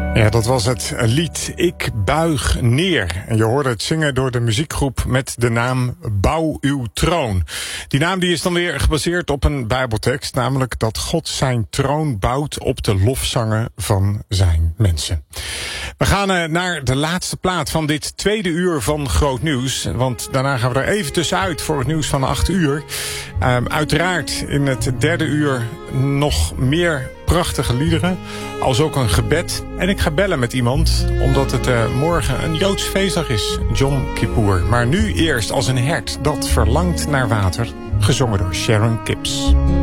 Ja, dat was het lied Ik buig neer. En je hoorde het zingen door de muziekgroep met de naam Bouw uw troon. Die naam die is dan weer gebaseerd op een Bijbeltekst, namelijk dat God zijn troon bouwt op de lofzangen van zijn mensen. We gaan naar de laatste plaat van dit tweede uur van Groot Nieuws. Want daarna gaan we er even tussenuit voor het nieuws van 8 uur. Uiteraard in het derde uur nog meer prachtige liederen, als ook een gebed. En ik ga bellen met iemand, omdat het morgen een Joods feestdag is, Yom Kippur. Maar nu eerst als een hert dat verlangt naar water, gezongen door Sharon Kips.